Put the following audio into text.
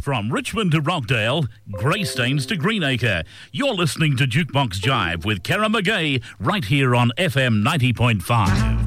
From Richmond to Rockdale, Greystanes to Greenacre. You're listening to Jukebox Jive with Kara McGay right here on FM 90.5.